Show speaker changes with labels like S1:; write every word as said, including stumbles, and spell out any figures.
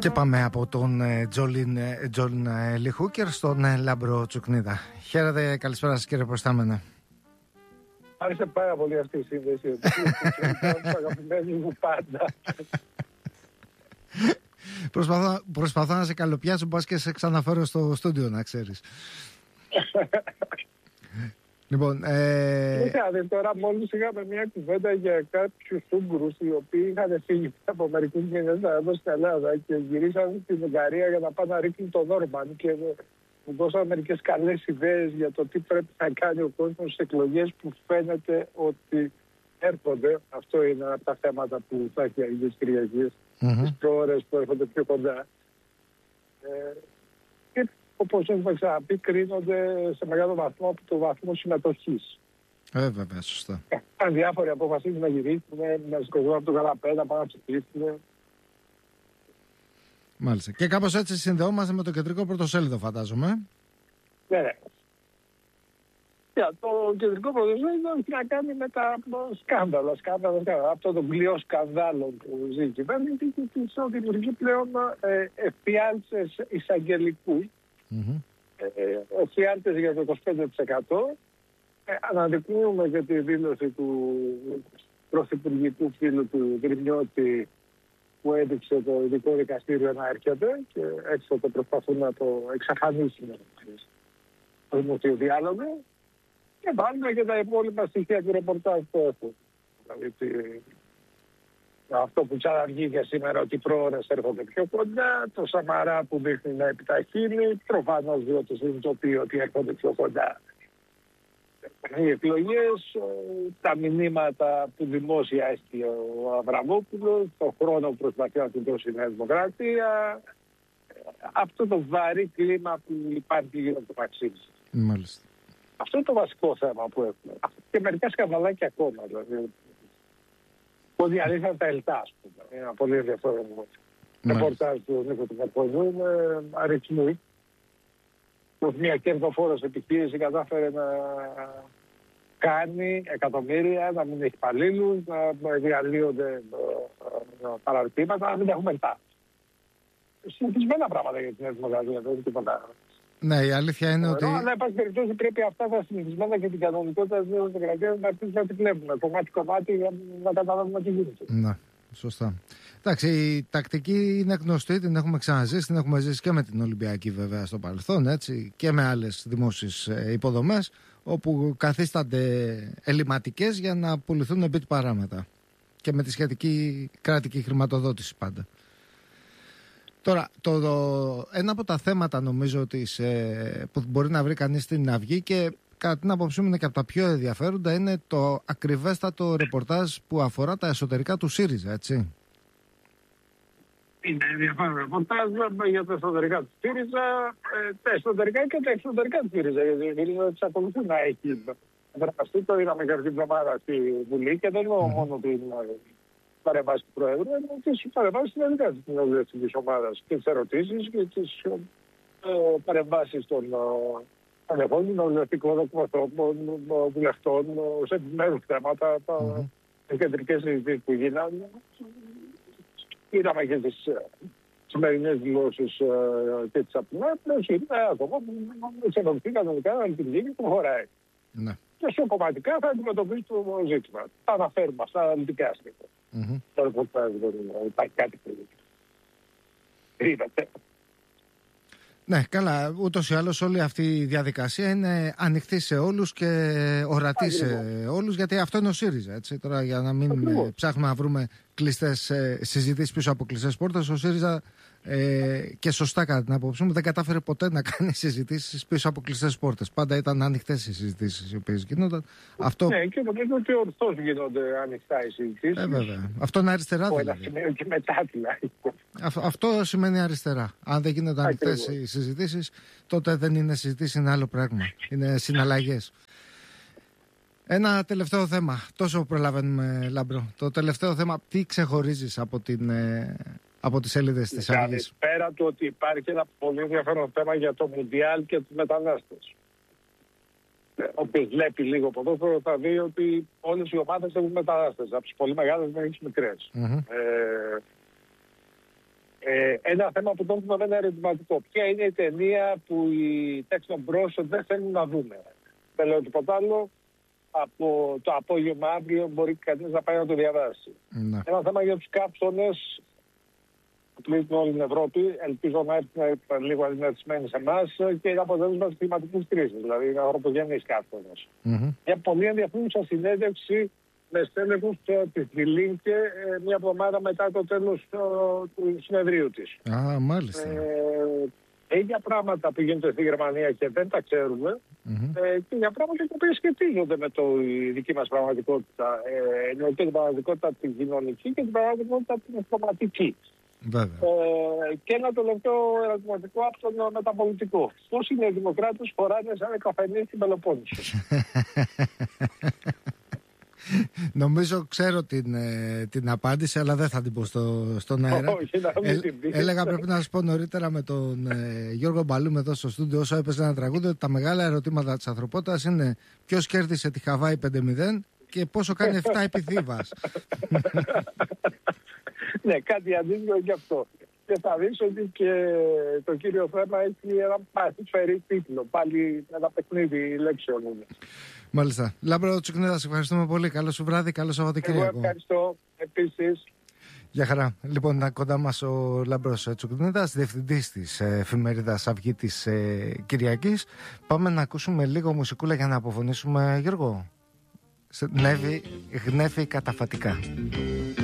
S1: Και πάμε από τον Τζολίν Τζον Λιχούκερ στον Λάμπρο Τσουκνίδα. Χαίρετε, καλησπέρα σας κύριε Προστάμενε.
S2: Άρεσε πάρα πολύ αυτή η σύνδεση. Είναι αγαπημένη μου πάντα.
S1: Προσπαθώ, προσπαθώ να σε καλοπιάσω, πας και σε ξαναφέρω στο στούντιο, να ξέρεις. Λοιπόν, ε...
S2: Είχατε τώρα μόλις είχαμε μια κουβέντα για κάποιους Ούγγρους οι οποίοι είχαν φύγει από μερικούς μήνες εδώ στην Ελλάδα και γυρίσαν στην Ουγγαρία για να πάνε να ρίχνουν τον Όρμπαν και μου δώσαν μερικές καλές ιδέες για το τι πρέπει να κάνει ο κόσμος στις εκλογές που φαίνεται ότι έρχονται. Αυτό είναι από τα θέματα που θα έχει οι τις Κυριακές, mm-hmm. τις προώρες που έρχονται πιο κοντά. Ε, και όπως έχουμε ξαναπεί, κρίνονται σε μεγάλο βαθμό από το βαθμό συμμετοχής.
S1: Ε, βέβαια, σωστά.
S2: Αν διάφοροι αποφασίζουν να γυρίσουν, να σηκωθούν από το καναπέ, να πάνε να ψηφίσουν.
S1: Μάλιστα. Και κάπως έτσι συνδεόμαστε με το κεντρικό πρωτοσέλιδο, φαντάζομαι.
S2: Ναι, ναι. Το κεντρικό πρωτοσέλιδο έχει να κάνει με τα σκάνδαλα. σκάνδαλα, σκάνδαλα. Αυτό το πλοίο σκανδάλων που ζει η κυβέρνηση και το δημιουργεί πλέον ε, εφιάλτες εισαγγελικούς. Mm-hmm. Ε, εφιάλτες για το είκοσι πέντε τοις εκατό. Ε, αναδεικνύουμε και τη δήλωση του πρωθυπουργικού φίλου του Δρυμιώτη που έδειξε το ειδικό δικαστήριο να έρχεται και έτσι θα το προσπαθούν να το εξαφανίσουν το δημοσίο διάλογο και βάλουμε και τα υπόλοιπα στοιχεία του ρεπορτάζ που έχουν. Δηλαδή αυτό που ξαναργεί σήμερα ότι οι προώρες έρχονται πιο κοντά, το Σαμαρά που δείχνει να επιταχύνει, προφανώς διότι συνειδητοποιεί ότι έρχονται πιο κοντά οι εκλογές, τα μηνύματα που δημόσια έστειλε ο Αβραμόπουλος, το χρόνο που προσπαθεί να του δώσει η Νέα Δημοκρατία, αυτό το βαρύ κλίμα που υπάρχει γύρω από το Μαξίμης.
S1: Μάλιστα.
S2: Αυτό είναι το βασικό θέμα που έχουμε. Και μερικά σκανδαλάκια ακόμα. Δηλαδή, που διαλύσαν τα ΕΛΤΑ, ας πούμε. Είναι ένα πολύ ενδιαφέρον ρεπορτάζ του Νίκο του Καρπονιού με αριθμού. Που μια κερδοφόρος επιχείρηση κατάφερε να κάνει εκατομμύρια, να μην έχει υπαλλήλους, να διαλύονται παραρτήματα, να μην έχουμε ΕΛΤΑ. Συνηθισμένα πράγματα για την Νέα Δημοκρατία, δεν είναι τίποτα.
S1: Ναι, η αλήθεια είναι ότι.
S2: Αλλά, εν πάση περιπτώσει, πρέπει αυτά τα συνηθισμένα και την κανονικότητα τη Νέα Δημοκρατία να αρχίσουμε να την βλέπουμε κομμάτι-κομμάτι για να καταλάβουμε τι γίνεται.
S1: Ναι, σωστά. Εντάξει, η τακτική είναι γνωστή, την έχουμε ξαναζήσει, την έχουμε ζήσει και με την Ολυμπιακή βέβαια στο παρελθόν, έτσι, και με άλλες δημόσιες υποδομές, όπου καθίστανται ελληματικές για να πουληθούν επί του παράματα. Και με τη σχετική κρατική χρηματοδότηση πάντα. Τώρα, το, το, ένα από τα θέματα νομίζω της, ε, που μπορεί να βρει κανείς στην Αυγή και κατά την άποψή μου είναι και από τα πιο ενδιαφέροντα είναι το ακριβέστατο ρεπορτάζ που αφορά τα εσωτερικά του ΣΥΡΙΖΑ, έτσι.
S2: Είναι ενδιαφέρον ρεπορτάζ για τα εσωτερικά του ΣΥΡΙΖΑ, ε, τα εσωτερικά και τα εξωτερικά του ΣΥΡΙΖΑ, γιατί η ΣΥΡΙΖΑ εξακολουθεί να έχει δραστεί, το είδαμε και αυτή την εβδομάδα στη Βουλή και δεν είναι mm. μόνο την παρεμβάσει του Προέδρου, αλλά και τις παρεμβάσεις συνολικά της κοινοβουλευτικής ομάδας και τις ερωτήσεις και τις ε, παρεμβάσεις των ανεχών, κοινοβουλευτικών εκπροσώπων, βουλευτών, σε επιμέρους θέματα, τα mm-hmm. κεντρικές συζητήσεις που γίνανε. Είδαμε και τις σημερινές δηλώσεις και τις απειλές, είναι ακόμα που εξελιχθεί κανονικά να λειτουργεί και προχωράει.
S1: Ναι. Και
S2: όσο κομματικά θα αντιμετωπίσει το ζήτημα. Θα αναφέρουμε αυτά αναλυτικά σχετικά. Mm-hmm. Το ρεπορτάζ δεν υπάρχει κάτι που κρύβεται.
S1: Ναι, καλά. Ούτως ή άλλως όλη αυτή η διαδικασία είναι ανοιχτή σε όλους και ορατή σε όλους, γιατί αυτό είναι ο ΣΥΡΙΖΑ. Έτσι. Τώρα, για να μην Ακριβώς. ψάχνουμε να βρούμε κλειστές συζητήσεις πίσω από κλειστές πόρτες, ο ΣΥΡΙΖΑ ε, και σωστά κατά την άποψή μου δεν κατάφερε ποτέ να κάνει συζητήσεις πίσω από κλειστές πόρτες. Πάντα ήταν ανοιχτές οι συζητήσεις οι οποίες γίνονταν. Αυτό...
S2: Ναι, και νομίζω ότι ορθώς γίνονται ανοιχτά οι συζητήσεις.
S1: Ε, βέβαια. Αυτό είναι αριστερά.
S2: Δηλαδή. Ένα και μετά δηλαδή.
S1: Αυτό σημαίνει αριστερά. Αν δεν γίνονται ανοιχτές οι συζητήσεις, τότε δεν είναι συζητήσεις, είναι άλλο πράγμα. Είναι συναλλαγές. Ένα τελευταίο θέμα. Τόσο προλαβαίνουμε, Λάμπρο. Το τελευταίο θέμα, τι ξεχωρίζεις από, την, από τις σελίδες της Αυγής?
S2: Πέρα του ότι υπάρχει ένα πολύ ενδιαφέρον θέμα για το Μουντιάλ και τους μετανάστες. Όποιος βλέπει λίγο ποδόσφαιρο θα δει ότι όλες οι ομάδες έχουν μετανάστες. Από τις πολύ μεγάλες μέχρι τις μικρές. Mm-hmm. Ε, Ε, ένα θέμα που το έχουμε ένα ερωτηματικό. Ποια είναι η ταινία που οι τέξι των πρόσωπων δεν θέλουν να δούμε. Δεν λέω τίποτα άλλο. Από το απόγευμα αύριο μπορεί κανείς να πάει να το διαβάσει.
S1: Ναι.
S2: Ένα θέμα για τους κάψονες που πλήττουν όλη την Ευρώπη. Ελπίζω να έρθουν λίγο αντιμετωπισμένοι σε εμάς και είναι αποτέλεσμα της κλιματικής κρίσης. Δηλαδή είναι ανθρωπογενείς κάψονες.
S1: Mm-hmm.
S2: Μια πολύ ενδιαφέρουσα συνέντευξη με στέλεχους της Διλίνκε μια εβδομάδα μετά το τέλος του συνεδρίου της.
S1: Α, μάλιστα.
S2: Ε, για πράγματα που γίνονται στη Γερμανία και δεν τα ξέρουμε, mm-hmm. ε, και για πράγματα που σχετίζονται με το, η δική μας πραγματικότητα. Ε, εννοείται την πραγματικότητα την κοινωνική και την πραγματικότητα την διπλωματική. Ε, και ένα τελευταίο ερωτηματικό από τον μεταπολιτικό. Πώς είναι οι δημοκράτες φοράνε σαν καφενή στην Πελοπόννησο?
S1: Νομίζω ξέρω την, ε, την απάντηση, αλλά δεν θα την πω στο, στον αέρα.
S2: Όχι, να μην
S1: ε,
S2: την πεις.
S1: Έλεγα πρέπει να σας πω νωρίτερα με τον ε, Γιώργο Μπαλούμ εδώ στο στούντιο όσο έπαιζε ένα τραγούδι ότι τα μεγάλα ερωτήματα της ανθρωπότητας είναι ποιος κέρδισε τη Χαβάη πέντε μηδέν και πόσο κάνει επτά επί Θήβας.
S2: Ναι, κάτι αντίστοιχο γι' αυτό. Και θα δεις ότι και το κύριο θέμα έχει ένα παρифερή τίτλο. Πάλι ένα παιχνίδι λέξεων είναι.
S1: Μάλιστα. Λάμπρο Τσουκνίδα, σε ευχαριστούμε πολύ. Καλό σου βράδυ, καλό Σαββατοκύριακο.
S2: Εγώ ευχαριστώ επίσης.
S1: Γεια χαρά. Λοιπόν, να κοντά μας ο Λάμπρος Τσουκνίδας, διευθυντής της εφημερίδας Αυγή της ε, Κυριακής. Πάμε να ακούσουμε λίγο μουσικούλα για να αποφωνήσουμε, Γιώργο. Γνεύει, γνεύει καταφατικά.